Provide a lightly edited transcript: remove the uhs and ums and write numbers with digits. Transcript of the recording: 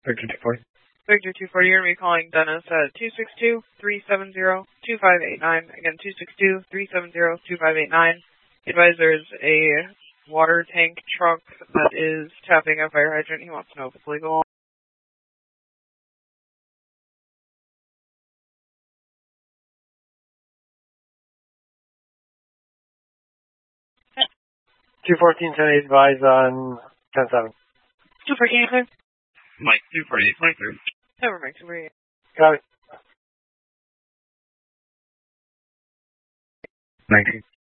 Victor 240. Victor 240, you're going to be calling Dennis at 262-370-2589. Again, 262-370-2589. Advise there's a water tank truck that is tapping a fire hydrant. He wants to know if it's legal. 214, advise on 10-7. 214, clear. Mike 248, Mike 3. Over, Mike 248. Got it. 19.